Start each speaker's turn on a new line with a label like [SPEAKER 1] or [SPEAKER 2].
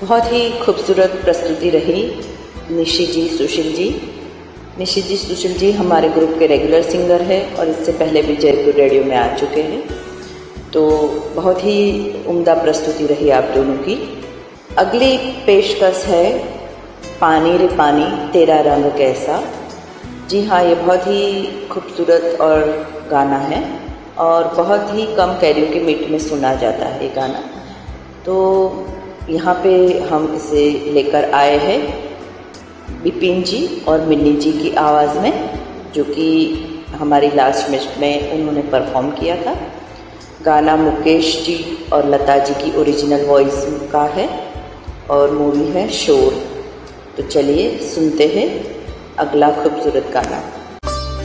[SPEAKER 1] बहुत ही खूबसूरत प्रस्तुति रही निशित जी सुशील जी। निशित जी सुशील जी हमारे ग्रुप के रेगुलर सिंगर हैं और इससे पहले भी जयपुर रेडियो में आ चुके हैं। तो बहुत ही उम्दा प्रस्तुति रही आप दोनों की। अगली पेशकश है पानी रे पानी तेरा रंग कैसा। जी हाँ, ये बहुत ही खूबसूरत और गाना है और बहुत ही कम कैरियोके मीट में सुना जाता है ये गाना। तो यहाँ पे हम इसे लेकर आए हैं विपिन जी और मिन्नी जी की आवाज़ में, जो कि हमारी लास्ट मैच में उन्होंने परफॉर्म किया था। गाना मुकेश जी और लता जी की ओरिजिनल वॉइस का है और मूवी है शोर। तो चलिए सुनते हैं अगला खूबसूरत गाना।